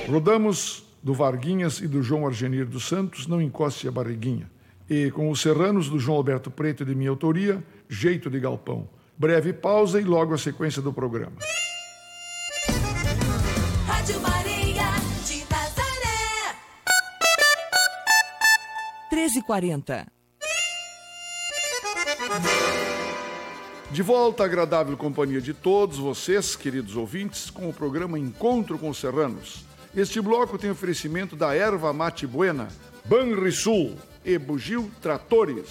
Rodamos do Varguinhas e do João Argenir dos Santos, Não Encoste a Barriguinha. E com os Serranos do João Alberto Preto de minha autoria, Jeito de Galpão. Breve pausa e logo a sequência do programa. Rádio Maria de Nazaré. 13h40. De volta à agradável companhia de todos vocês, queridos ouvintes, com o programa Encontro com os Serranos. Este bloco tem oferecimento da Erva Mate Buena, Banrisul e Bugio Tratores.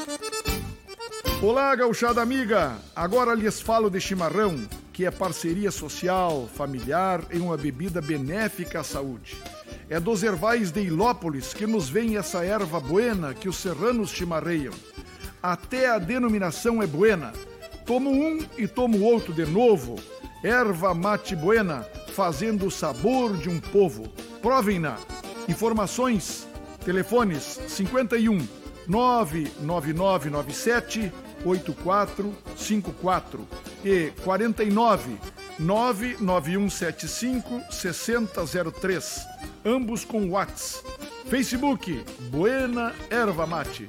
Olá, gauchada amiga! Agora lhes falo de chimarrão, que é parceria social, familiar e uma bebida benéfica à saúde. É dos ervais de Ilópolis que nos vem essa erva buena que os serranos chimarreiam. Até a denominação é buena. Tomo um e tomo outro de novo. Erva Mate Buena, fazendo o sabor de um povo. Provem-na. Informações, telefones 51 99997 8454 e 49 99175 6003. Ambos com WhatsApp. Facebook, Buena Erva Mate.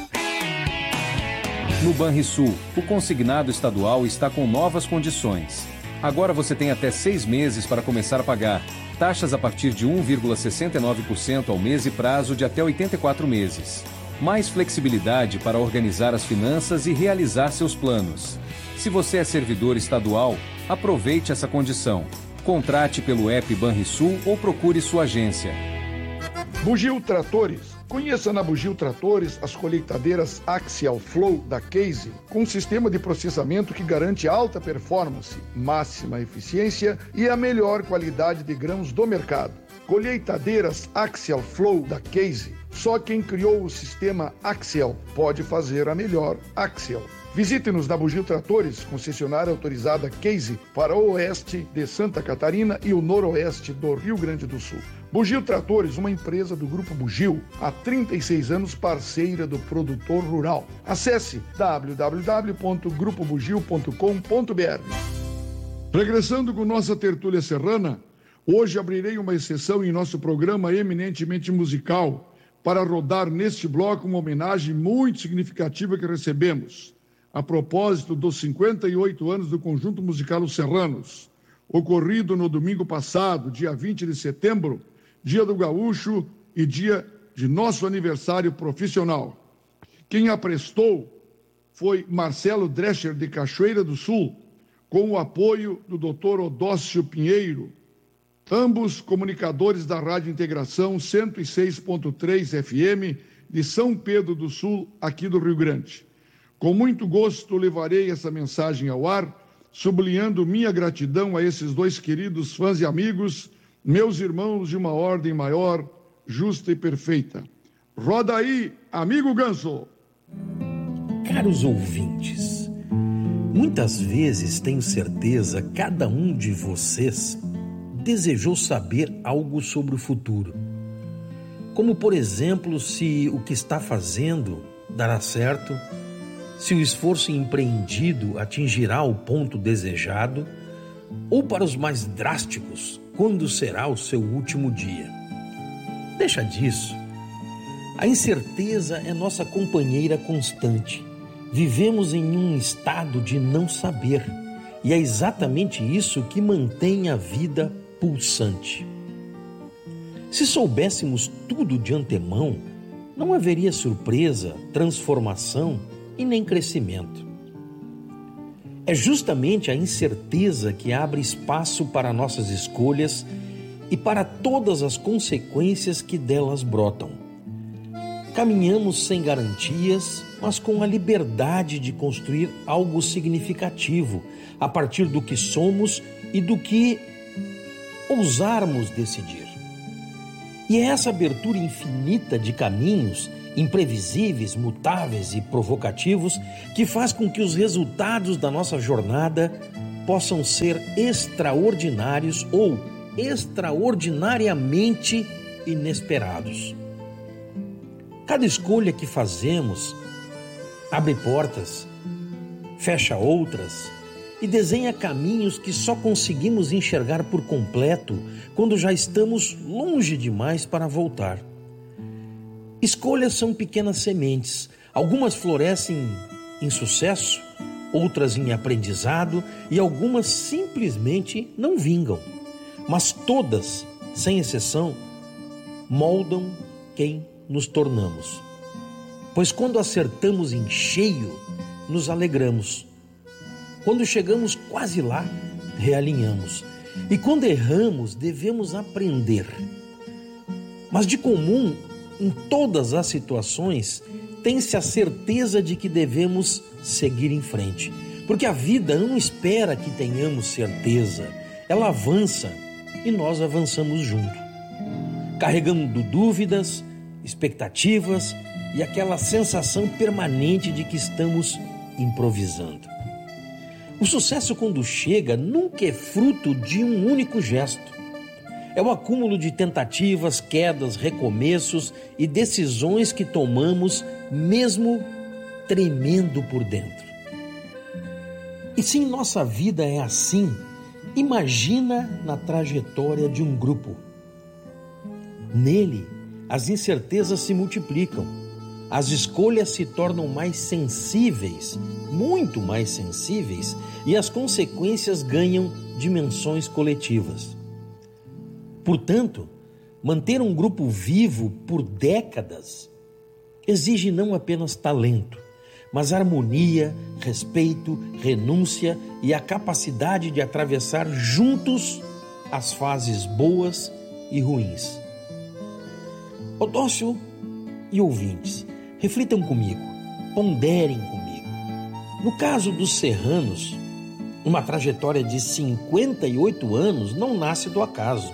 No Banrisul, o consignado estadual está com novas condições. Agora você tem até 6 meses para começar a pagar. Taxas a partir de 1,69% ao mês e prazo de até 84 meses. Mais flexibilidade para organizar as finanças e realizar seus planos. Se você é servidor estadual, aproveite essa condição. Contrate pelo app Banrisul ou procure sua agência. Bugio Tratores. Conheça na Bugio Tratores as colheitadeiras Axial Flow da Case, com um sistema de processamento que garante alta performance, máxima eficiência e a melhor qualidade de grãos do mercado. Colheitadeiras Axial Flow da Case. Só quem criou o sistema Axial pode fazer a melhor Axial. Visite-nos na Bugio Tratores, concessionária autorizada Case para o oeste de Santa Catarina e o noroeste do Rio Grande do Sul. Bugio Tratores, uma empresa do Grupo Bugio, há 36 anos parceira do produtor rural. Acesse www.grupobugio.com.br. Regressando com nossa tertúlia serrana, hoje abrirei uma exceção em nosso programa eminentemente musical para rodar neste bloco uma homenagem muito significativa que recebemos, a propósito dos 58 anos do Conjunto Musical Os Serranos, ocorrido no domingo passado, dia 20 de setembro, dia do Gaúcho e dia de nosso aniversário profissional. Quem a prestou foi Marcelo Drescher, de Cachoeira do Sul, com o apoio do Dr. Odócio Pinheiro, ambos comunicadores da Rádio Integração 106.3 FM de São Pedro do Sul, aqui do Rio Grande. Com muito gosto levarei essa mensagem ao ar, sublinhando minha gratidão a esses dois queridos fãs e amigos, meus irmãos de uma ordem maior, justa e perfeita. Roda aí, amigo Ganso! Caros ouvintes, muitas vezes tenho certeza cada um de vocês desejou saber algo sobre o futuro. Como, por exemplo, se o que está fazendo dará certo, se o esforço empreendido atingirá o ponto desejado, ou, para os mais drásticos, quando será o seu último dia. Deixa disso. A incerteza é nossa companheira constante. Vivemos em um estado de não saber, e é exatamente isso que mantém a vida pulsante. Se soubéssemos tudo de antemão, não haveria surpresa, transformação e nem crescimento. É justamente a incerteza que abre espaço para nossas escolhas e para todas as consequências que delas brotam. Caminhamos sem garantias, mas com a liberdade de construir algo significativo a partir do que somos e do que ousarmos decidir. E é essa abertura infinita de caminhos, imprevisíveis, mutáveis e provocativos, que faz com que os resultados da nossa jornada possam ser extraordinários ou extraordinariamente inesperados. Cada escolha que fazemos abre portas, fecha outras e desenha caminhos que só conseguimos enxergar por completo quando já estamos longe demais para voltar. Escolhas são pequenas sementes, algumas florescem em sucesso, outras em aprendizado e algumas simplesmente não vingam. Mas todas, sem exceção, moldam quem nos tornamos. Pois quando acertamos em cheio, nos alegramos. Quando chegamos quase lá, realinhamos. E quando erramos, devemos aprender. Mas de comum, em todas as situações, tem-se a certeza de que devemos seguir em frente. Porque a vida não espera que tenhamos certeza. Ela avança e nós avançamos junto. Carregando dúvidas, expectativas e aquela sensação permanente de que estamos improvisando. O sucesso, quando chega, nunca é fruto de um único gesto. É o acúmulo de tentativas, quedas, recomeços e decisões que tomamos mesmo tremendo por dentro. E se em nossa vida é assim, imagina na trajetória de um grupo. Nele, as incertezas se multiplicam, as escolhas se tornam mais sensíveis, muito mais sensíveis, e as consequências ganham dimensões coletivas. Portanto, manter um grupo vivo por décadas exige não apenas talento, mas harmonia, respeito, renúncia e a capacidade de atravessar juntos as fases boas e ruins. Odócio e ouvintes, reflitam comigo, ponderem comigo. No caso dos Serranos, uma trajetória de 58 anos não nasce do acaso.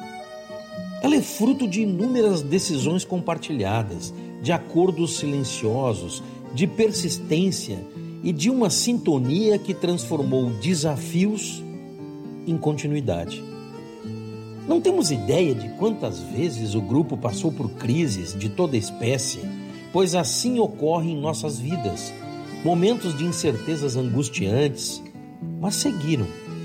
Ela é fruto de inúmeras decisões compartilhadas, de acordos silenciosos, de persistência e de uma sintonia que transformou desafios em continuidade. Não temos ideia de quantas vezes o grupo passou por crises de toda espécie, pois assim ocorre em nossas vidas, momentos de incertezas angustiantes, mas seguiram.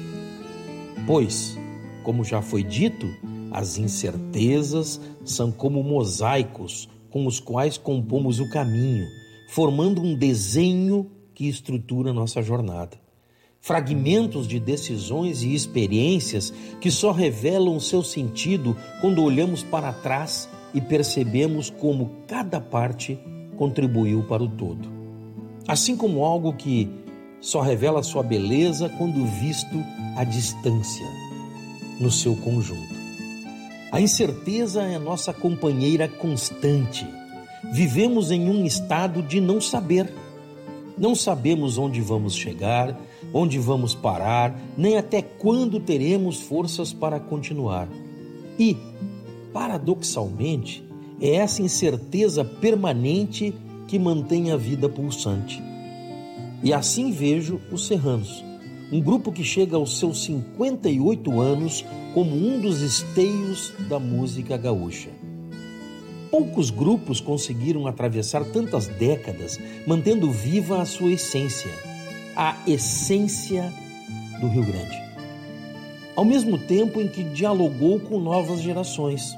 Pois, como já foi dito, as incertezas são como mosaicos com os quais compomos o caminho, formando um desenho que estrutura nossa jornada. Fragmentos de decisões e experiências que só revelam seu sentido quando olhamos para trás e percebemos como cada parte contribuiu para o todo. Assim como algo que só revela sua beleza quando visto à distância, no seu conjunto. A incerteza é nossa companheira constante. Vivemos em um estado de não saber. Não sabemos onde vamos chegar, onde vamos parar, nem até quando teremos forças para continuar. E, paradoxalmente, é essa incerteza permanente que mantém a vida pulsante. E assim vejo os Serranos, um grupo que chega aos seus 58 anos como um dos esteios da música gaúcha. Poucos grupos conseguiram atravessar tantas décadas, mantendo viva a sua essência, a essência do Rio Grande. Ao mesmo tempo em que dialogou com novas gerações.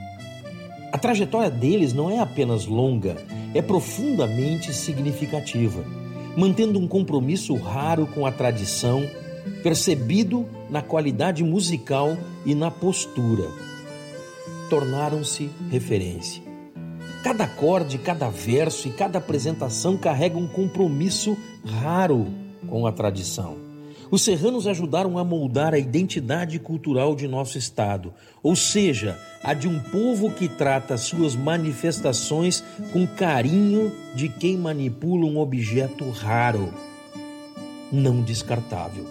A trajetória deles não é apenas longa, é profundamente significativa, mantendo um compromisso raro com a tradição, percebido na qualidade musical e na postura. Tornaram-se referência. Cada acorde, cada verso e cada apresentação carrega um compromisso raro com a tradição. Os Serranos ajudaram a moldar a identidade cultural de nosso estado, ou seja, a de um povo que trata suas manifestações com carinho de quem manipula um objeto raro, não descartável.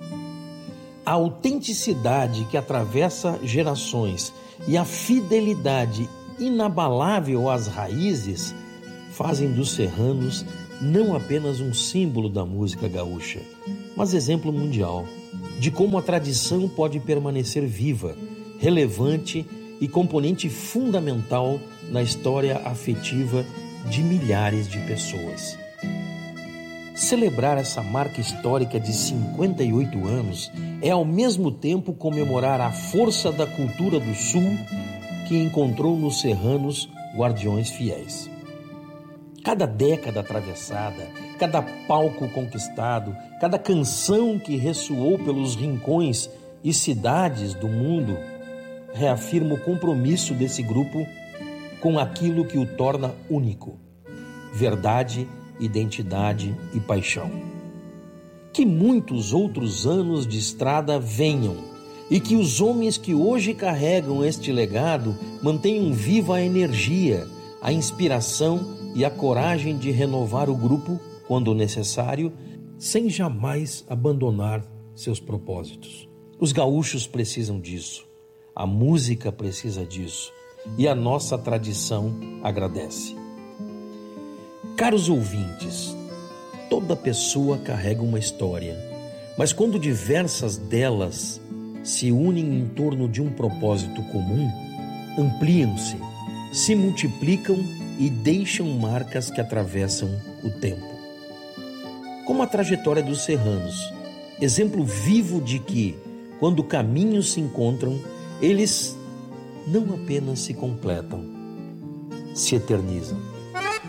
A autenticidade que atravessa gerações e a fidelidade inabalável às raízes fazem dos Serranos não apenas um símbolo da música gaúcha, mas exemplo mundial de como a tradição pode permanecer viva, relevante e componente fundamental na história afetiva de milhares de pessoas. Celebrar essa marca histórica de 58 anos é ao mesmo tempo comemorar a força da cultura do Sul que encontrou nos serranos guardiões fiéis. Cada década atravessada, cada palco conquistado, cada canção que ressoou pelos rincões e cidades do mundo reafirma o compromisso desse grupo com aquilo que o torna único: verdade, identidade e paixão. Que muitos outros anos de estrada venham e que os homens que hoje carregam este legado mantenham viva a energia, a inspiração e a coragem de renovar o grupo quando necessário, sem jamais abandonar seus propósitos. Os gaúchos precisam disso, a música precisa disso e a nossa tradição agradece. Caros ouvintes, toda pessoa carrega uma história, mas quando diversas delas se unem em torno de um propósito comum, ampliam-se, se multiplicam e deixam marcas que atravessam o tempo. Como a trajetória dos serranos, exemplo vivo de que, quando caminhos se encontram, eles não apenas se completam, se eternizam.